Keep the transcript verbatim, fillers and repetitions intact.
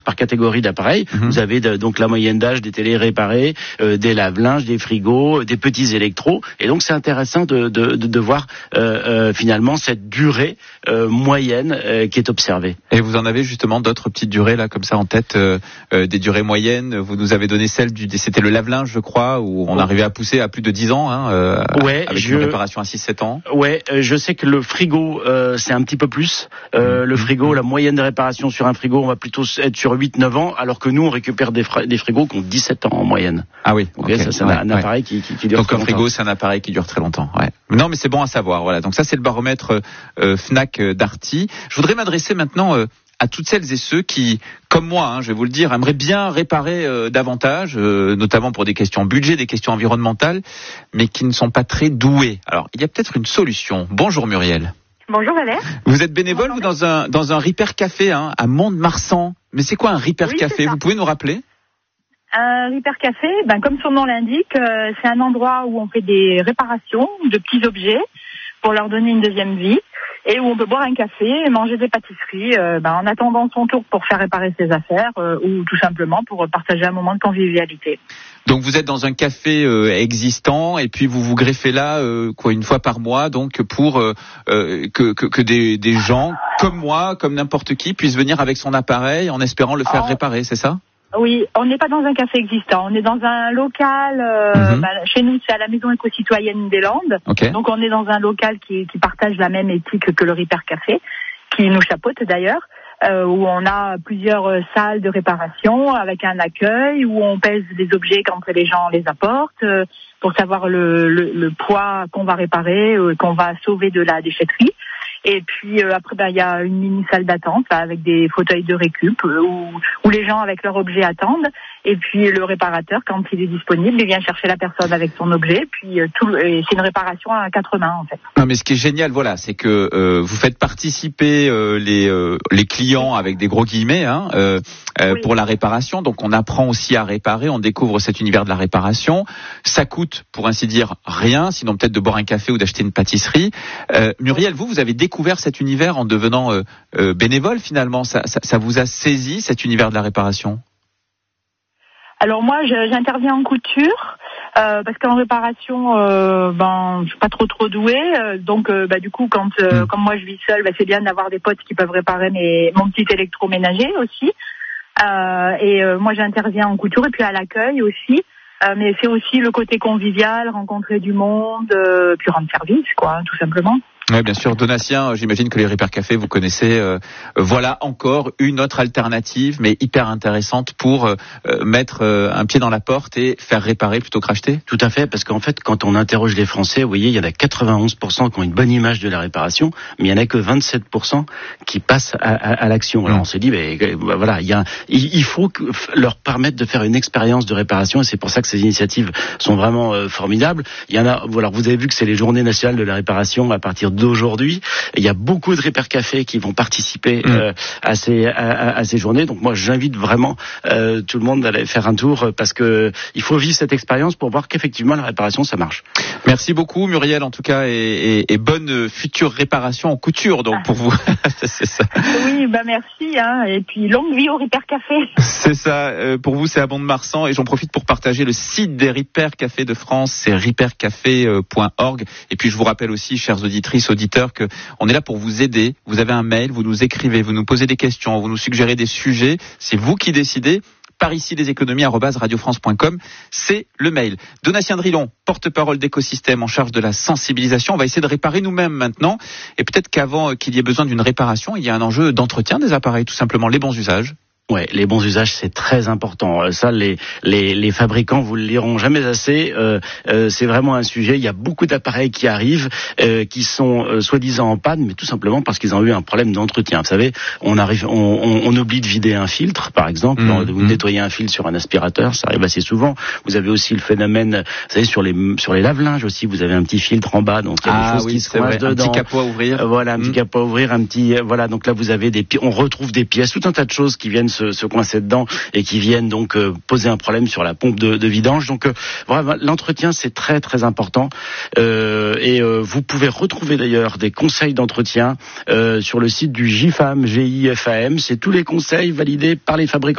par catégorie d'appareils. Mmh. Vous avez de, donc la moyenne d'âge des télés réparées, euh, des lave-linges, des frigos, des petits électros. Et donc c'est intéressant de, de, de, de voir euh, euh, finalement cette durée euh, moyenne euh, qui est observée. Et vous en avez justement d'autres petites durées là comme ça en tête, euh, euh, des durées moyennes. Vous nous avez donné celle du, c'était le lave-linge, je crois, où on oh. arrivait à pousser à plus de dix ans, hein, euh, ouais, avec je, une réparation à six sept ans. Ouais, euh, je sais que le frigo euh, c'est un petit peu plus. Euh, mmh. Le frigo, mmh. la moyenne de réparation sur un frigo, on va plutôt être sur huit neuf ans, alors que nous on récupère des, fra- des frigos qui ont dix-sept ans en moyenne. Ah oui, okay, okay. Ça c'est ouais, un, un appareil ouais. qui, qui, qui dure donc très un frigo c'est un appareil qui dure très longtemps. Ouais. Non mais c'est bon à savoir. Voilà. Donc ça c'est le baromètre euh, Fnac euh, Darty. Je voudrais m'adresser maintenant euh, à toutes celles et ceux qui, comme moi, hein, je vais vous le dire, aimeraient bien réparer euh, davantage, euh, notamment pour des questions budget, des questions environnementales, mais qui ne sont pas très doués. Alors il y a peut-être une solution. Bonjour Muriel. Bonjour Valère. Vous êtes bénévole, Bonjour, vous, dans un, dans un Repair Café, hein, à Mont-de-Marsan. Mais c'est quoi un Repair oui, Café? Vous pouvez nous rappeler? Un Repair Café, ben, comme son nom l'indique, euh, c'est un endroit où on fait des réparations de petits objets pour leur donner une deuxième vie et où on peut boire un café et manger des pâtisseries euh, ben, en attendant son tour pour faire réparer ses affaires euh, ou tout simplement pour partager un moment de convivialité. Donc vous êtes dans un café euh, existant et puis vous vous greffez là euh, quoi une fois par mois donc pour euh, euh, que, que, que des, des gens comme moi, comme n'importe qui puissent venir avec son appareil en espérant le faire oh. réparer, c'est ça? Oui, on n'est pas dans un café existant, on est dans un local, euh, mm-hmm. bah, chez nous c'est à la Maison éco-citoyenne des Landes, okay. Donc on est dans un local qui, qui partage la même éthique que le Repair Café, qui nous chapeaute d'ailleurs, euh, où on a plusieurs salles de réparation avec un accueil, où on pèse les objets quand les gens les apportent, euh, pour savoir le, le, le poids qu'on va réparer, euh, qu'on va sauver de la déchetterie. Et puis euh, après, ben il y a une mini salle d'attente là, avec des fauteuils de récup euh, où, où les gens avec leur objet attendent. Et puis le réparateur, quand il est disponible, il vient chercher la personne avec son objet. Puis euh, tout, et c'est une réparation à quatre mains en fait. Non, mais ce qui est génial, voilà, c'est que euh, vous faites participer euh, les euh, les clients avec des gros guillemets hein, euh, euh, oui. pour la réparation. Donc on apprend aussi à réparer, on découvre cet univers de la réparation. Ça coûte, pour ainsi dire, rien, sinon peut-être de boire un café ou d'acheter une pâtisserie. Euh, Muriel, vous, vous avez découvert cet univers en devenant euh, euh, bénévole finalement. Ça, ça, ça vous a saisi cet univers de la réparation? Alors moi, je, j'interviens en couture euh, parce qu'en réparation, euh, ben, je suis pas trop trop douée. Euh, donc, euh, bah, du coup, quand euh, mmh. comme moi je vis seule, bah, c'est bien d'avoir des potes qui peuvent réparer mes mon petit électroménager aussi. Euh, et euh, moi, j'interviens en couture et puis à l'accueil aussi. Euh, mais c'est aussi le côté convivial, rencontrer du monde, euh, puis rendre service, quoi, tout simplement. Oui, bien sûr. Donatien, j'imagine que les Repair Café, vous connaissez. Euh, voilà encore une autre alternative, mais hyper intéressante pour euh, mettre euh, un pied dans la porte et faire réparer plutôt que racheter. Tout à fait, parce qu'en fait, quand on interroge les Français, vous voyez, il y en a quatre-vingt-onze pour cent qui ont une bonne image de la réparation, mais il y en a que vingt-sept pour cent qui passent à, à, à l'action. Alors mmh. on s'est dit, ben bah, voilà, il y a, il, il faut que, leur permettre de faire une expérience de réparation, et c'est pour ça que ces initiatives sont vraiment euh, formidables. Il y en a, voilà, vous avez vu que c'est les Journées nationales de la réparation à partir de d'aujourd'hui. Il y a beaucoup de Repair Café qui vont participer mmh. euh, à ces à, à ces journées. Donc moi j'invite vraiment euh, tout le monde à aller faire un tour parce que il faut vivre cette expérience pour voir qu'effectivement la réparation ça marche. Merci beaucoup Muriel en tout cas et, et, et bonne future réparation en couture donc pour vous. C'est ça. Oui bah merci hein et puis longue vie au Repair Café. C'est ça. Euh, pour vous c'est à Mont-de-Marsan et j'en profite pour partager le site des Repair Café de France, c'est repair café point org et puis je vous rappelle aussi chères auditrices auditeurs que on est là pour vous aider. Vous avez un mail, vous nous écrivez, vous nous posez des questions, vous nous suggérez des sujets. C'est vous qui décidez. Par ici les économies arobase radio france point com, c'est le mail. Donatien Drilon, porte-parole d'Écosystème en charge de la sensibilisation. On va essayer de réparer nous-mêmes maintenant. Et peut-être qu'avant qu'il y ait besoin d'une réparation, il y a un enjeu d'entretien des appareils, tout simplement les bons usages. Ouais, les bons usages c'est très important. Ça, les les les fabricants vous le diront jamais assez. Euh, euh, c'est vraiment un sujet. Il y a beaucoup d'appareils qui arrivent, euh, qui sont euh, soi-disant en panne, mais tout simplement parce qu'ils ont eu un problème d'entretien. Vous savez, on arrive, on, on, on oublie de vider un filtre, par exemple, mmh, de vous mmh. nettoyer un fil sur un aspirateur, ça arrive assez souvent. Vous avez aussi le phénomène, vous savez, sur les sur les lave-linges aussi, vous avez un petit filtre en bas, donc il y a ah, des choses oui, qui se coincent dedans. Un petit capot à ouvrir. Euh, voilà, un mmh. petit capot à ouvrir, un petit, euh, voilà. Donc là, vous avez des, on retrouve des pièces, tout un tas de choses qui viennent se, se coincer dedans et qui viennent donc euh, poser un problème sur la pompe de, de vidange. Donc euh, voilà, l'entretien c'est très très important euh, et euh, vous pouvez retrouver d'ailleurs des conseils d'entretien euh, sur le site du GIFAM, G I F A M. C'est tous les conseils validés par les fabricants.